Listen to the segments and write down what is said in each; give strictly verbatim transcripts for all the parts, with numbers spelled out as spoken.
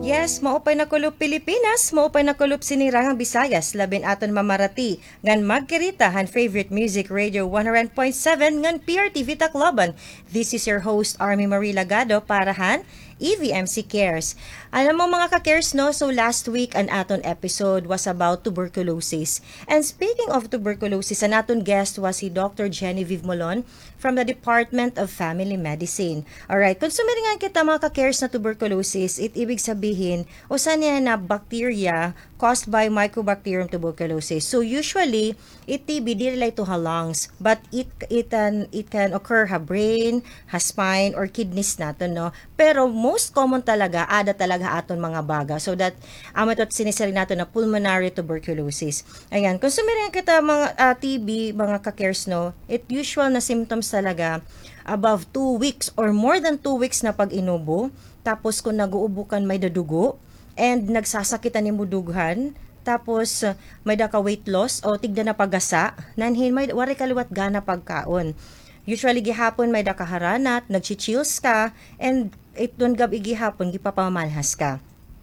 Yes, maupay na kulup Pilipinas, maupay na kulup sinirangang Visayas, labin aton mamarati, ngan magkirita han favorite music radio one hundred point seven ngan P R T V Tacloban. This is your host Army Marie Lagado para han E V M C Cares. Alam mo mga ka-cares no, so last week an aton episode was about tuberculosis. And speaking of tuberculosis, an aton guest was si Doctor Genevieve Molon from the Department of Family Medicine. Alright, kung sumiringan kita mga ka-cares na tuberculosis, it ibig sabihin, usa niya na bacteria caused by Mycobacterium tuberculosis. So usually, it T B dili to ha lungs, but it it can it can occur ha brain, ha spine or kidneys nato no. Pero most common talaga ada talaga aton mga baga. So that amo um, sinisiri nato na pulmonary tuberculosis. Ayan, kung sumiringan kita mga uh, T B, mga ka-cares no, it usual na symptoms talaga above two weeks or more than two weeks na pag inubo. Tapos kung nag-uubukan may dadugo and nagsasakitan ni mudughan, tapos uh, may da ka weight loss o tigda na pagasa, nanhin may wari kaliwat gana pagkaon. Usually gihapon may da kaharanat, nagchichills ka, and iton gabi gihapon gipapamalhas ka.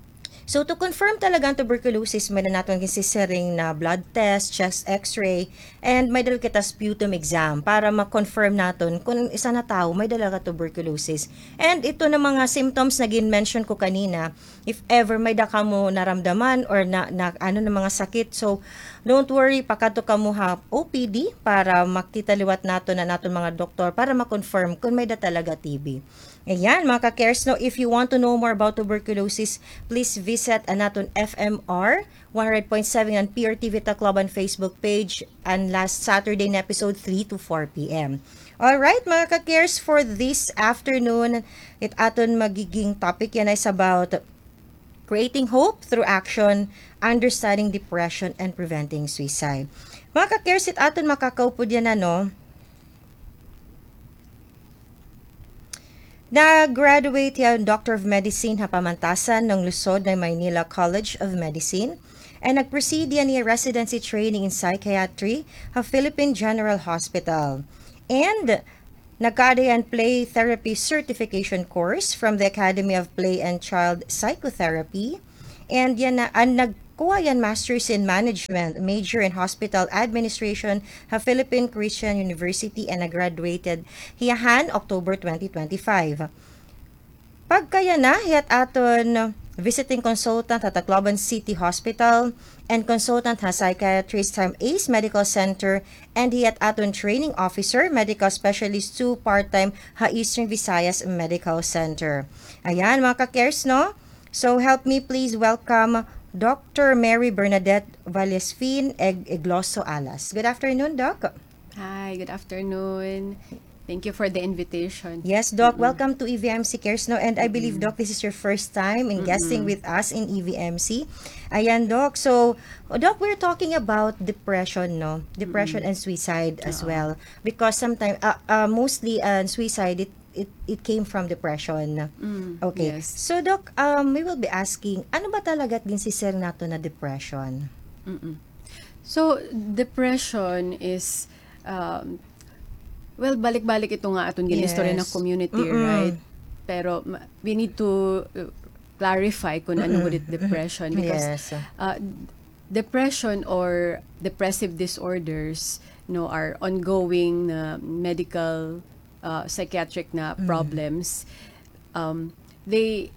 So to confirm talaga ang tuberculosis, may na natin gisisiring na blood test, chest x-ray, and may dala kita sputum exam para ma-confirm natin kung isa na tao may dala ka tuberculosis. And ito na mga symptoms na gin-mention ko kanina, if ever may da ka mo naramdaman or na, na ano na mga sakit, so don't worry, pakato ka mo ha O P D para makitaliwat nato na nato mga doktor para ma-confirm kung may da talaga T B. Ayan, mga ka-cares, no, if you want to know more about tuberculosis, please visit anaton F M R one hundred point seven and P R T V Tacloban Facebook page and last Saturday na episode three to four p.m. Alright, mga ka-cares, for this afternoon, it aton magiging topic yan is about creating hope through action, understanding depression, and preventing suicide. Mga ka-cares, it aton makakaupod yan ano, na-graduate yan Doctor of Medicine hapamantasan ng Lusod ng Maynila College of Medicine and nag-proceed yan ni residency training in psychiatry ha Philippine General Hospital. And nagkada yan play therapy certification course from the Academy of Play and Child Psychotherapy. And yan na, ang nag kuha yan Masters in Management, major in Hospital Administration ha Philippine Christian University and nag-graduated hiyahan October twenty twenty-five. Pagkaya na, hiyat aton visiting consultant at Tacloban City Hospital and consultant ha psychiatrist sa ACE Medical Center and hiyat aton training officer, medical specialist two part-time ha Eastern Visayas Medical Center. Ayan mga ka-cares no? So help me please welcome Doctor Mary Bernadette Vallesfin Egloso Alas. Good afternoon, Doc. Hi, good afternoon. Thank you for the invitation. Yes, Doc. Mm-hmm. Welcome to E V M C Cares. No? And I believe, mm-hmm. Doc, this is your first time in mm-hmm. guesting with us in E V M C. Ayan, Doc. So, Doc, we're talking about depression, no? Depression mm-hmm. and suicide as uh-huh. well. Because sometimes, uh, uh, mostly uh, suicide, it It, it came from depression. Mm, okay. Yes. So, Doc, um, we will be asking, ano ba talaga ginsisir nato na depression? Mm-mm. So, depression is, um, well, balik-balik ito nga atong gin-history yes. ng community, Mm-mm. right? Pero, we need to clarify kung ano would it depression. Because, yes. uh, depression or depressive disorders, no, are ongoing uh, medical Uh, psychiatric na problems. Mm. Um, they,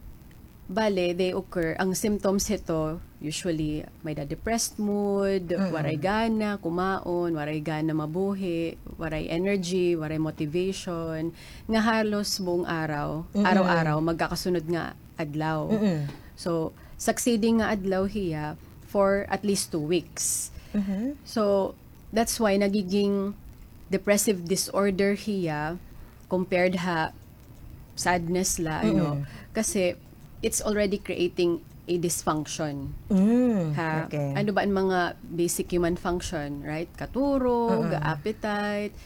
bale, they occur, ang symptoms ito, usually, may da depressed mood, mm. waray gana, kumaon, waray gana mabuhi, waray energy, waray motivation, nga halos buong araw, mm. araw-araw, magkakasunod nga adlaw. Mm. So, succeeding nga adlaw hiya for at least two weeks. Mm-hmm. So, that's why nagiging depressive disorder hiya compared ha sadness la mm. no kasi it's already creating a dysfunction mm, ha okay. Ano ba ang mga basic human function, right? Katuro, uh-uh. appetite,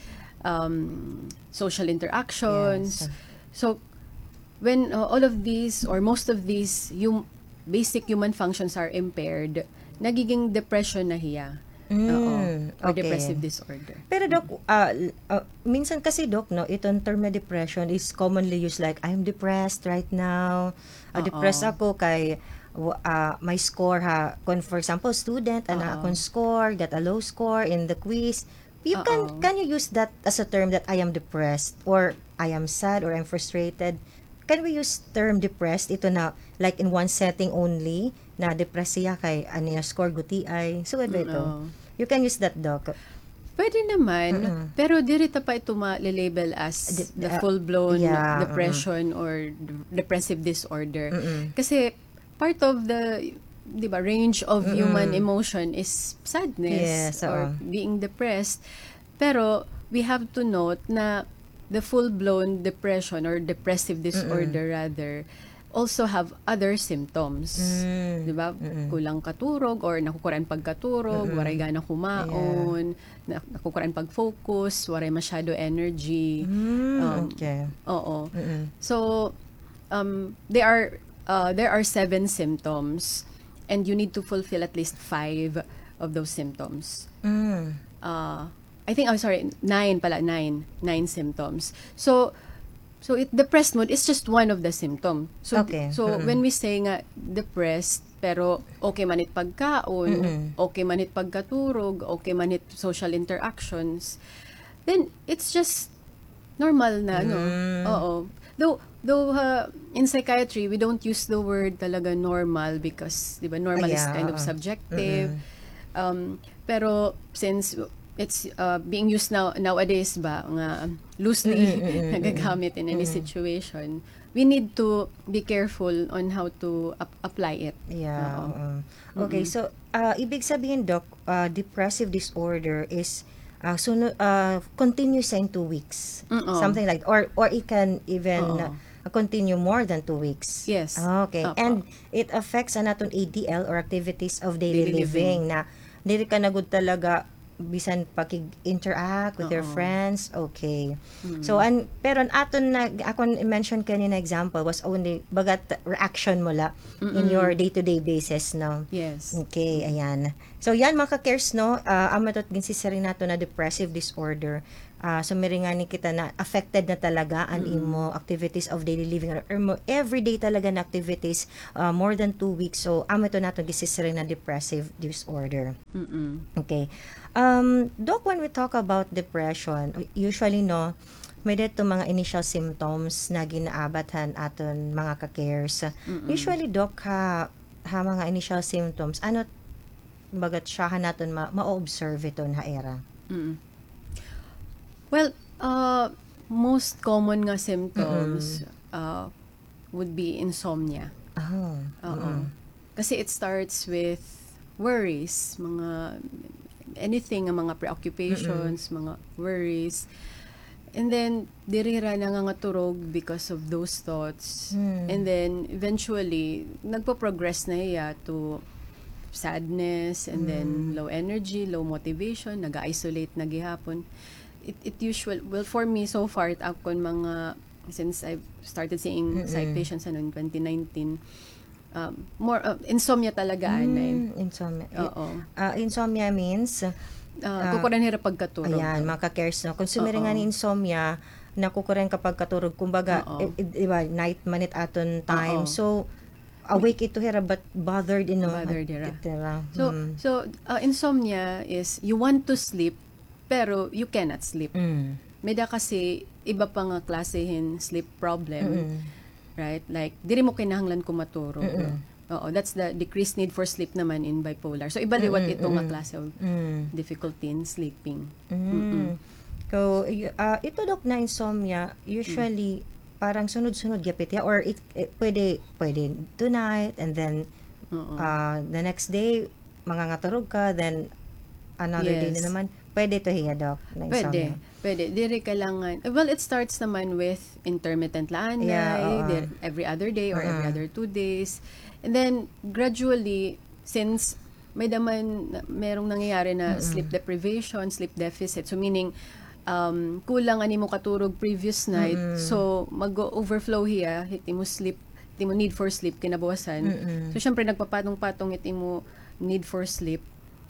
um, social interactions. Yes. So when uh, all of these or most of these yung basic human functions are impaired, nagiging depression na hiya. Oo. Mm, Or okay. depressive disorder. Pero Dok, ah, ah, minsan kasi Dok, no, itong term na depression is commonly used like, I'm depressed right now. Ah, depressed Oo. ako kay wa- ah, my score ha. Kung for example, student, ana Oo. akong score, got a low score in the quiz. You can Oo. can you use that as a term that I am depressed or I am sad or I'm frustrated? Can we use term depressed ito na like in one setting only na depresiya kay ano yung score guti ay so ito ito. Oo. You can use that Doc. Pwede naman, Mm-mm. pero dirita pa ito ma-label as Di- the ah, full-blown yeah, depression or d- depressive disorder. Mm-mm. Kasi part of the, di ba, range of Mm-mm. human emotion is sadness Yes, or oo. being depressed. Pero we have to note na the full-blown depression or depressive disorder rather also have other symptoms. Mm. Di ba? Mm-mm. Kulang katurog or nakukuran pagkaturog, waray gana kumaon, na- nakukuran pag-focus, waray masyado energy. Mm, Um, okay. Oo. Mm-mm. So, um, there are uh, there are seven symptoms and you need to fulfill at least five of those symptoms. Mm. Uh, I think, I'm sorry, nine pala, nine. Nine symptoms. So, so it depressed mood is just one of the symptom. So, Okay. so Mm-mm. when we say nga depressed, pero okay manit pagkaon, Mm-mm. okay manit pagkaturog, okay manit social interactions, then it's just normal na, no? Mm. Oo. Though, though uh, in psychiatry, we don't use the word talaga normal because, di ba, normal is Yeah, kind of oo. subjective. Um, pero since it's uh, being used now nowadays ba nga loosely nagagamit in any situation, we need to be careful on how to ap- apply it. Yeah. Oo. oo. Okay, so uh, ibig sabihin Doc, uh, depressive disorder is uh, suno, uh, continuous in two weeks. Mm-mm. Something like or or it can even Oo. uh, continue more than two weeks. Yes. Okay. Opo. And it affects ang naton A D L or activities of daily, Daily living, na dili ka na gud talaga bisan pakig-interact with your Oo. friends. Okay. So an pero an aton na ako mention kanina example was only bagat reaction mo la in your day-to-day basis, no. Yes. Okay, ayan. So yan mga ka-cares, no, uh, amatot ginsisaring nato na depressive disorder. Uh, so miringani kita na affected na talaga ang imo activities of daily living or, or mo everyday talaga na activities uh, more than two weeks. So amato nato ginsisaring na depressive disorder. Mm-mm. Okay. Um, Doc, when we talk about depression, usually, no, may dito mga initial symptoms na ginaabatan aton mga ka-cares. Usually, Doc, ha, ha mga initial symptoms, ano bagat siya naton ma- ma-observe ito na era? Mm. Well, uh, most common nga symptoms uh, would be insomnia. Oh. Oo. Kasi it starts with worries, mga anything, nga mga preoccupations, mga worries. And then, dirira na nga nga turog because of those thoughts. Mm. And then, eventually, nagpo-progress na iya to sadness, and then low energy, low motivation, nag-isolate na gihapon. It, it usual, well, for me, so far, it akon mga, since I've started seeing psych patients ano, in twenty nineteen, um, more, uh, insomnia talaga, anay. Mm, insomnia. Oo. Uh, insomnia means, Uh, kukuran hirap pagkatulog. ayan, mga ka-cares, no, kung sumiri nga Oo. ni insomnia, nakukuren kapag katurog, kumbaga, Oo. i- i- diba, night manit aton time. Oo. So, awake ito hira, but bothered, you know. Bothered hira. Tira. So, Mm. so uh, insomnia is you want to sleep pero you cannot sleep. Mm. Meda kasi iba pa nga klasehin sleep problem, Mm-mm. right? Like diri mo kinahanglan kumaturo. Mm-mm. Oo, that's the decreased need for sleep naman in bipolar. So iba liwat ito nga klase of Mm. difficulty in sleeping. Mm. So, y- uh, ito Dok na insomnia, usually, parang sunod-sunod gapit ya, or it, it pwede, pwede tonight, and then, Oo. uh, the next day, mangangaturog ka, then, another day Yes. na naman, pwede to hiya Dok na insomnia. Pwede. Pwede. Diri kailangan. Well, it starts naman with intermittent lanay, Yeah, oo. dir- every other day or every Uh-uh. other two days. And then, gradually, since may daman, na- merong nangyayari na sleep deprivation, sleep deficit. So, meaning, um, kulang ani mo katurog previous night. So, mag-overflow hiya, hiti mo sleep, hiti mo need for sleep kinabukasan. So, syempre, nagpapatong-patong hiti mo need for sleep.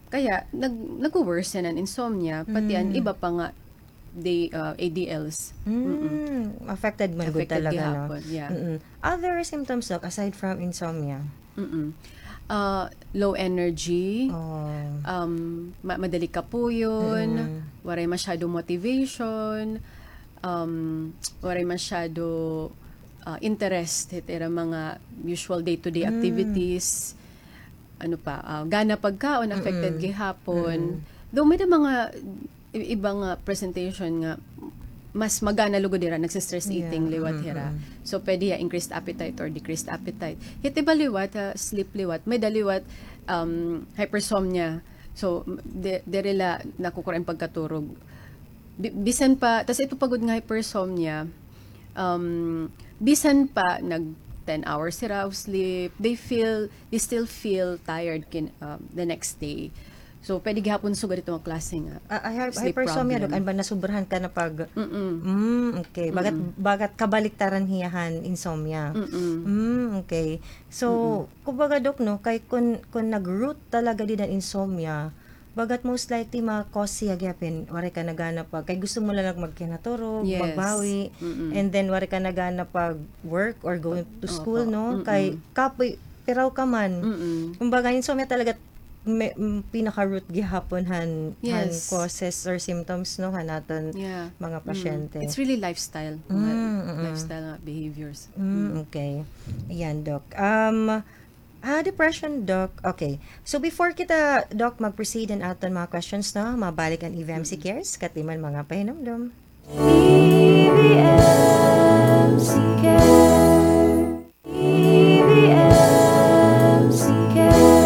kaya nag nag-worsen ang insomnia, pati ang Mm. iba pa nga they uh, A D Ls. Mm-mm. Mm, affected man gud Affected talaga, no? gihapon, yeah. Mm-mm. Other symptoms, Doc, aside from insomnia? Mm-mm. Uh, low energy, Oh. um, ma- madali kapuyon, Mm. waray masyado motivation, um, waray masyado uh, interest itira mga usual day-to-day Mm. activities. Ano pa, uh, gana pagkaon, affected Mm-mm. gihapon. Though may na mga i- ibang uh, presentation nga mas magana lugod dira nagsistress Yeah. eating liwat hira. Mm-mm. So pwede ya increased appetite or decreased appetite. Hiti ba liwat uh, sleep liwat may daliwat um, hypersomnia. So de derila nakukurang pagkaturog. Bi- bisan pa tas ito pagod nga hypersomnia um, bisan pa nag ten hours sila of sleep, they feel they still feel tired kin um, the next day. So pwede gihapon sugad ito ang klase nga Ah, ah, hy- sleep hypersomnia, problem. Doc, ano ba nasubrahan ka na pag Mm-mm. Mm, okay. Bagat bagat kabaliktaran hiyahan insomnia. Mm-mm. Mm, okay. So, kumbaga, Dok, no, kay kun kun nag-root talaga din ang insomnia, bagat most likely ma-cause siya gyapon wari ka nagana pag kay gusto mo lang magkinaturog, Yes. magbawi, Mm-mm. and then wari ka nagana pag work or going to school, Opo. no, Mm-mm. kay kapoy piraw ka man. Mm-mm. Kumbaga, insomnia talaga may, mm, pinaka-root gihapon han, han Yes. causes or symptoms, no, hanaton Yeah. mga Mm. pasyente. It's really lifestyle. Mm, mga mm-mm. Lifestyle nga behaviors. Mm, okay. Ayan, Doc. Um, ah, depression, Doc. Okay. So, before kita, Doc, mag-proceed and aton mga questions, no? Mabalik ang E V M C Cares, katiman mga pahinumdum. E V M C Care. E V M C Care.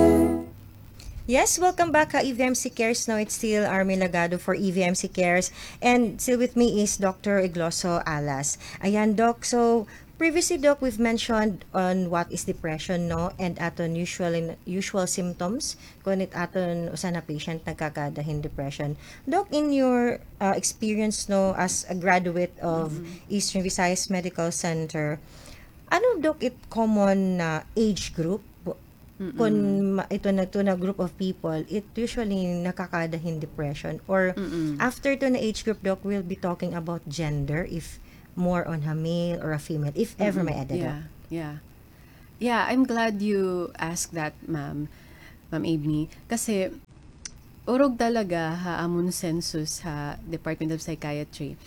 Yes, welcome back ka E V M C Cares. Now it's still Army Lagado for E V M C Cares. And still with me is Doctor Igloso Alas. Ayan, Doc. So, previously, Doc, we've mentioned on what is depression, no? And aton usual usual symptoms kung it aton usa na patient nagkakadahin depression. Doc, in your uh, experience, no, as a graduate of Eastern Visayas Medical Center, ano, Doc, it common na age group? Kung ma- ito na to na group of people, it usually nakakadahin depression. Or Mm-mm. after to na age group, Doc, we'll be talking about gender, if more on a male or a female, if ever may add, Doc. Yeah, yeah. Yeah, I'm glad you asked that, ma'am, Ma'am Amy. Kasi, urog talaga ha amon census ha Department of Psychiatry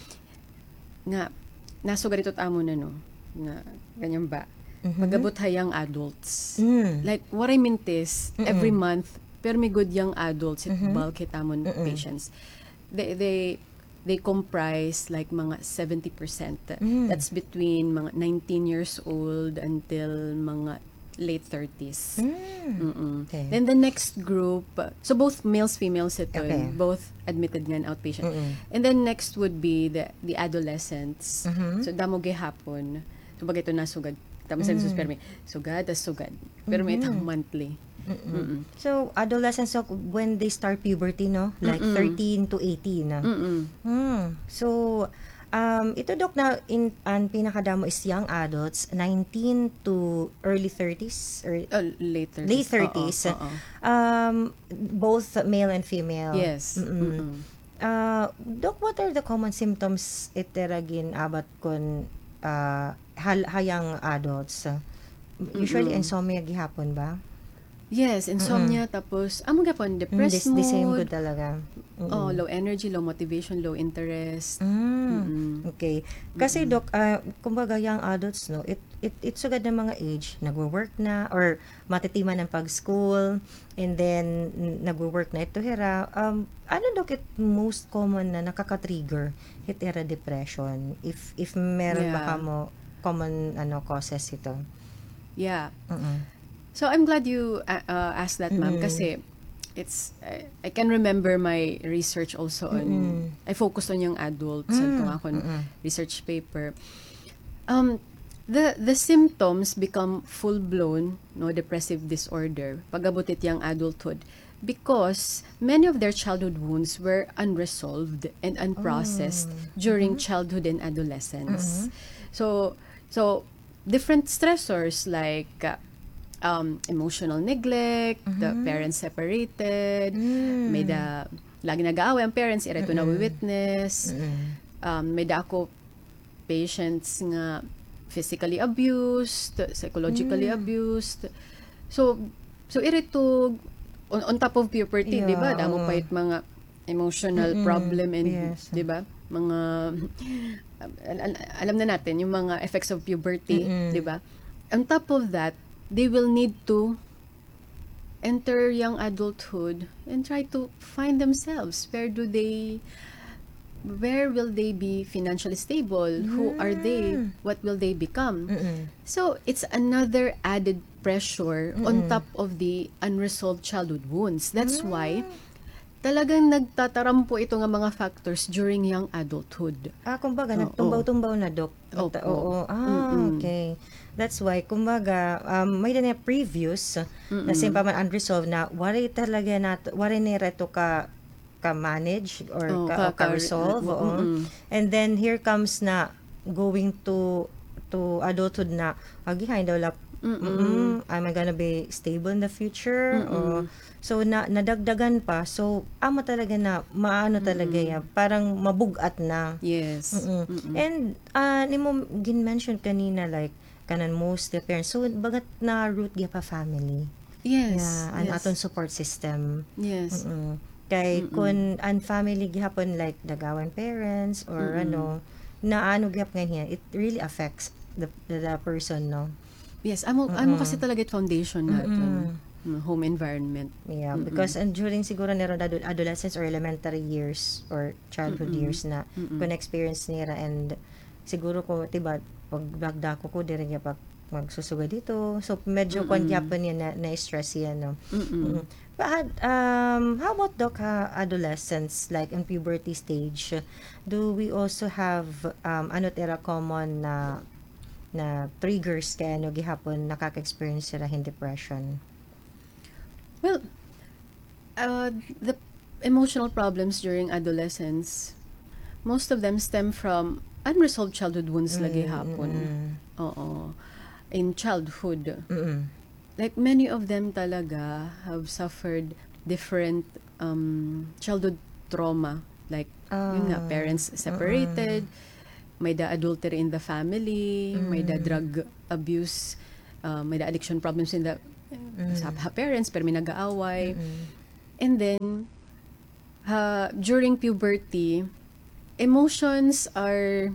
nga nasugar ito't amon na no na ganyan ba Mhm. magabot ha young adults Mm. like what I meant is every month pero may good young adults it Mhm. bulk it amon Mm-mm. patients they they they comprise like mga seventy percent. Mm. That's between mga nineteen years old until mga late thirties. Mm. Mm-mm. Okay. Then the next group, uh, so both males, females ito, Okay. both admitted nga na outpatient. Mm-mm. And then next would be the the adolescents. Mhm. So damo gihapon. So bagay ito nasugad. Tama sa mm. permi. Sugad, tas sugad. Pero may itang monthly. Mm-mm. Mm-mm. So, adolescents, Doc, when they start puberty, no? Like Mm-mm. thirteen to eighteen. Na. Mm-mm. Hmm. So, um, ito, Doc, na in, ang pinakadamo is young adults, nineteen to early thirties, or Oh, late thirties. late thirties. Oo, oo. Um, both male and female. Yes. Mm-mm. Mm-mm. Uh, Doc, what are the common symptoms iteragin abat kun uh, hal hayang adults? Usually, Mm-mm. insomnia gihapon ba? Yes, insomnia, tapos, amo gapon, Mm, depressed this, the same mood. good talaga. Mm-mm. Oh, low energy, low motivation, low interest. Mm. Mm-mm. Okay. Kasi, Doc, uh, kumbaga young adults, no, it, it, it's sugad ng mga age, nagwo-work na, or matitiman ng pag-school, and then, n- nagwo-work na ito, hera. Um, ano, Doc, it most common na nakaka-trigger, hit era depression, if, if meron Yeah. ba ka mo, common, ano, causes ito. Yeah. Mm-mm. So I'm glad you uh, uh, asked that, ma'am, Mm. kasi it's I, I can remember my research also on Mm. I focused on young adults Mm. mm. ako Mm-mm. research paper. Um the the symptoms become full blown no depressive disorder pag-abutit young adulthood because many of their childhood wounds were unresolved and unprocessed during childhood and adolescence. So so different stressors like uh, um, emotional neglect, the parents separated, may da lagi nag-aaway ang parents, ira ito na witness. Um, may da ako patients nga physically abused, psychologically abused. So so irito on, on top of puberty, Yeah, 'di ba? Damo oo. pa it mga emotional problem and Yes. 'di ba? Mga al- al- alam na natin yung mga effects of puberty, 'di ba? On top of that, they will need to enter young adulthood and try to find themselves. Where do they where will they be financially stable? Who are they? What will they become? So it's another added pressure on top of the unresolved childhood wounds. That's why talagang nagtatarampo ito nga mga factors during young adulthood. Ah, kumbaga, Oo. nagtumbaw-tumbaw na, Dok. Opo. Oo. Ah, Mm-mm. okay. That's why, kumbaga, um, may na previous na same pa man unresolved na wari talaga na, wari nira to ka ka-manage or Oo, ka, ka- o ka-resolve. ka- oo. mm-mm. And then, here comes na going to to adulthood na, agi, daw lap, mm am I gonna be stable in the future? O, so, na, nadagdagan pa. So, ama talaga na, maano talaga yan. Parang mabugat na. Yes. Mm-mm. Mm-mm. And uh, ni mo gin-mention kanina like kanan most the parents. So bagat na root gyud pa family. Yes. Yeah, an yes. aton support system. Yes. Mm. Kay kun an family gihapon like dagawan parents or ano na ano gyap ganyan, it really affects the the, the person, no. Yes, amo amo kasi talaga it foundation natin. Mm, home environment. Yeah, because and during siguro nero ado- adolescence or elementary years or childhood years na kung experience nila and siguro ko tiba pag bagda ko ko dire nga pag magsusuga dito. So medyo kon gyapon yan na, na stress yan, no. Mm-mm. Mm. But um how about Doc, ha, adolescence like in puberty stage? Do we also have um ano tira common na na triggers kaya no gihapon nakaka-experience sila in depression? Well, uh, the emotional problems during adolescence, most of them stem from unresolved childhood wounds lagi hapon. Oo. In childhood. Mm. Like many of them talaga have suffered different um, childhood trauma. Like, yun nga, Ah, parents separated, may da adultery in the family, may da drug abuse, uh, may da addiction problems in the sa ha- parents, pero may nag-aaway. And then, uh, during puberty, emotions are,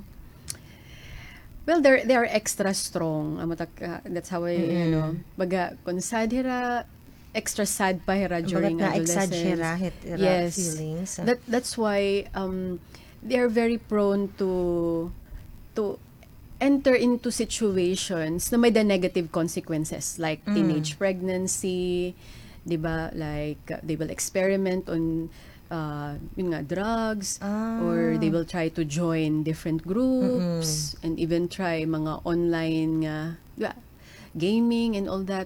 well, they're, they are extra strong. Amo tak- uh, that's how I, you know, baga, kung sad hira, extra sad pa hira during na adolescence. exaggerate ira Yes. feelings. That that's why um they are very prone to to enter into situations na may the negative consequences like teenage pregnancy, 'di ba? Like uh, they will experiment on uh yun nga drugs Ah. or they will try to join different groups and even try mga online nga yeah, gaming and all that.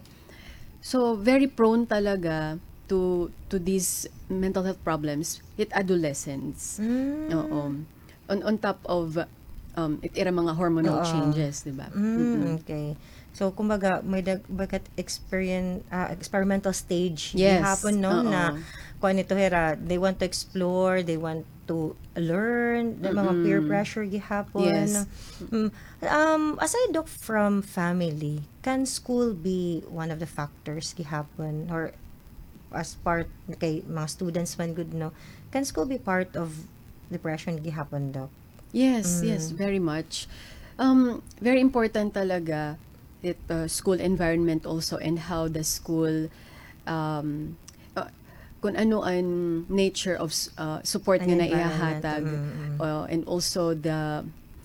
So very prone talaga to to these mental health problems at adolescents. Mm. Oo. On on top of um it era mga hormonal Oo. changes, 'di ba? Mm, okay. So kumbaga may dag bagat experience ah, experimental stage Yes. gihapon, no, Oo. na kuan ito hera they want to explore, they want to learn the mga peer pressure gihapon. Yes. Mm. Um aside Doc from family, can school be one of the factors gihapon or as part kay mga students man good, no? Can school be part of depression gihapon, Doc? Yes, yes, very much. Um, very important talaga it uh, school environment also and how the school um, uh, kung ano ang nature of s- uh, support Ang nga na environment, ihahatag mm, uh, and also the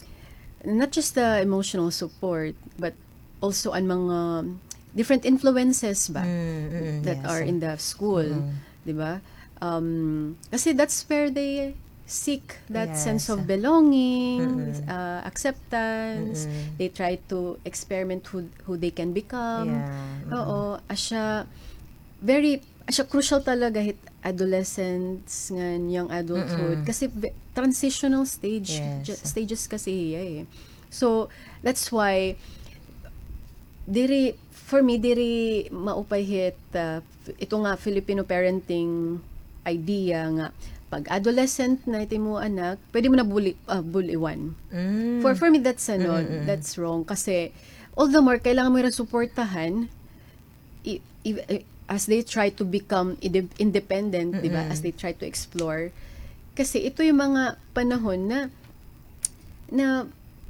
not just the emotional support but also ang mga different influences ba Mm, mm, that yes. are in the school, 'di ba? Um, kasi that's where they seek that Yes. sense of belonging, uh, acceptance. They try to experiment who who they can become. Yeah. Oo, asya very asya crucial talaga hit adolescence ngan young adulthood kasi ve- transitional stage Yes. ju- stages kasi hiya eh. So that's why diri for me diri maupay hit uh, ito nga Filipino parenting idea nga pag adolescent na iti mo anak, pwede mo na bully, uh, buliwan. Mm. For for me that's ano, that's wrong kasi all the more kailangan mo ra suportahan i, i- as they try to become ide- independent, di ba? As they try to explore. Kasi ito yung mga panahon na na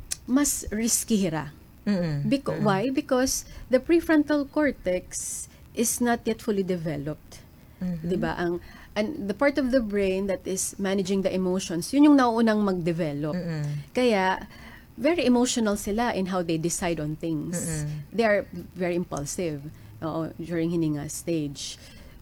mas risky ra. Mm-mm. Beca- Why? Because the prefrontal cortex is not yet fully developed. Mm-hmm. 'Di ba? Ang and the part of the brain that is managing the emotions, yun yung nauunang mag-develop. Kaya very emotional sila in how they decide on things. They are very impulsive oo, during hininga stage.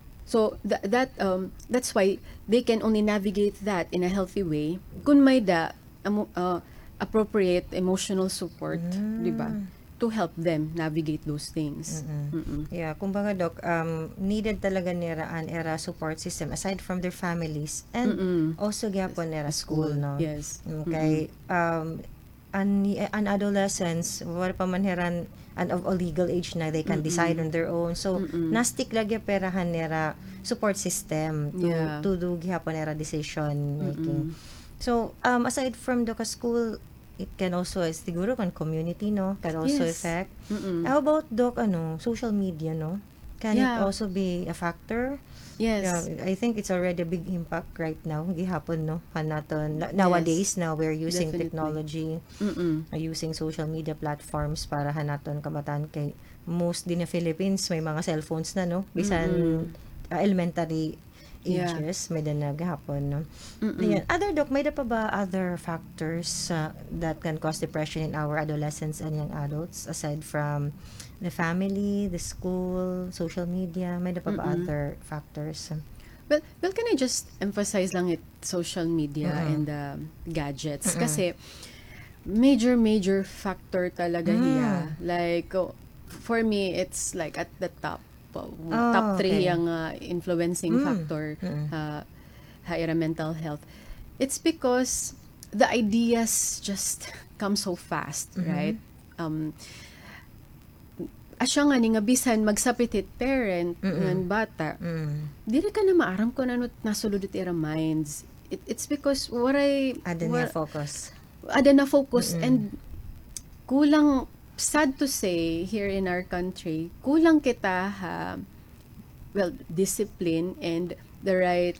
So tha- that um that's why they can only navigate that in a healthy way kung may da amo- uh, appropriate emotional support, 'di ba? To help them navigate those things. Mm-mm. Yeah, kumbaga Doc, um, needed talaga nila an era support system aside from their families and Mm-mm. also gyapon nila school, no? Yes. Okay. Um, an, an adolescents, wala pa man heran and of a legal age na they can decide on their own. So, nastik lagi perahan nila support system to, Yeah. to do gyapon nila decision making. So, um, aside from the school, it can also, siguro kan community, no? Can also Yes. affect. Mm-mm. How about, Doc, ano, social media, no? Can it Yeah. also be a factor? Yes. Yeah, I think it's already a big impact right now. Gihapon, no? Hanaton. Na- Nowadays, now we're using Definitely. technology, Mm-mm. uh, using social media platforms para hanaton kamatan kay most din na Philippines may mga cellphones na, no? Bisan uh, elementary Yeah. ages, may din naghapon, no? Ayan. Other, Doc, may da pa ba other factors uh, that can cause depression in our adolescents and young adults aside from the family, the school, social media? May da pa ba other factors? Well, well, can I just emphasize lang it social media and uh, gadgets? Kasi major, major factor talaga hiya. Like, oh, for me, it's like at the top. Uh, Oh, top three okay. yung uh, influencing factor uh, higher mental health. It's because the ideas just come so fast, right? Um, asya nga ni nga bisan magsapitit parent ng bata, Mm. dili ka na maaram kung ano nasulod iti ira minds. It, it's because what I Ada what- niya focus. ada na focus and kulang, sad to say, here in our country, kulang kita ha, well, discipline and the right